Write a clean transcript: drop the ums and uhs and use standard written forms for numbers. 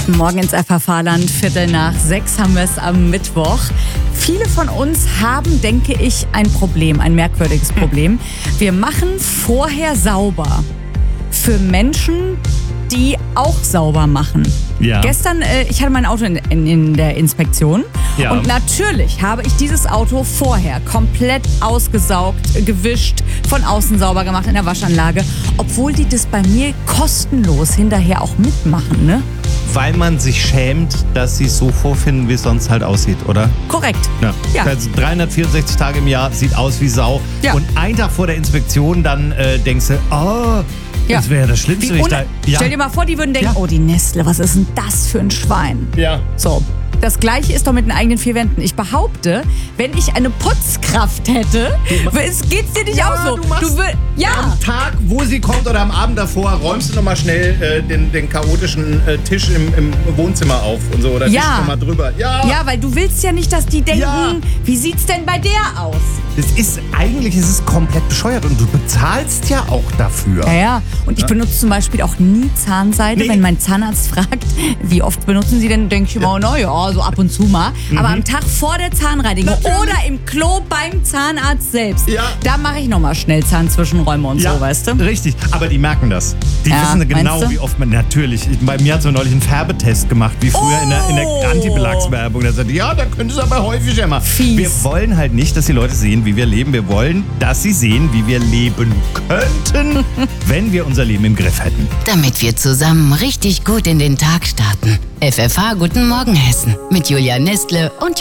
Morgen ins FFH-Land, 5:45 haben wir es am Mittwoch. Viele von uns haben, denke ich, ein Problem, ein merkwürdiges Problem. Wir machen vorher sauber für Menschen, die auch sauber machen. Ja. Gestern, ich hatte mein Auto in der Inspektion. Ja. Und natürlich habe ich dieses Auto vorher komplett ausgesaugt, gewischt, von außen sauber gemacht in der Waschanlage. Obwohl die das bei mir kostenlos hinterher auch mitmachen, ne? Weil man sich schämt, dass sie es so vorfinden, wie es sonst halt aussieht, oder? Korrekt. Ja. Also 364 Tage im Jahr, sieht aus wie Sau. Ja. Und einen Tag vor der Inspektion dann denkst du, das wäre das Schlimmste. Stell dir mal vor, die würden denken, Ja. oh, die Nestle, was ist denn das für ein Schwein? Ja. So, das Gleiche ist doch mit den eigenen vier Wänden. Ich behaupte, wenn ich eine Putzkraft hätte, geht's dir nicht auch so? Am Tag, wo sie kommt oder am Abend davor, räumst du nochmal schnell den chaotischen Tisch im Wohnzimmer auf und so. Oder Ja. wischst nochmal drüber. Ja, weil du willst ja nicht, dass die denken, Ja. wie sieht's denn bei der aus? Eigentlich ist es komplett bescheuert und du bezahlst ja auch dafür. Ja. Und ich benutze zum Beispiel auch nie Zahnseide. Nee. Wenn mein Zahnarzt fragt, wie oft benutzen Sie denn, denke ich immer, naja, so ab und zu mal. Aber am Tag vor der Zahnreinigung oder im Klo beim Zahnarzt selbst, Ja. da mache ich nochmal schnell Zahnzwischenräume und so, weißt du? Richtig, aber die merken das. Die Ja, wissen genau, meinst du? wie oft man, natürlich. Bei mir hat so neulich einen Färbetest gemacht, wie früher in der Antibelagswerbung. Da sagte, ja, da könnte es aber häufiger mal. Fies. Wir wollen halt nicht, dass die Leute sehen, wie wir leben. Wir wollen, dass sie sehen, wie wir leben könnten, wenn wir unser Leben im Griff hätten. Damit wir zusammen richtig gut in den Tag starten. FFH Guten Morgen Hessen mit Julia Nestle und